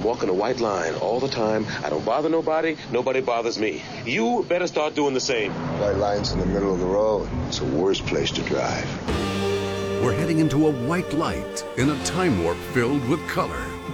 walking a white line all the time. I don't bother nobody. Nobody bothers me. You better start doing the same. White lines in the middle of the road. It's the worst place to drive. We're heading into a white light in a time warp filled with color.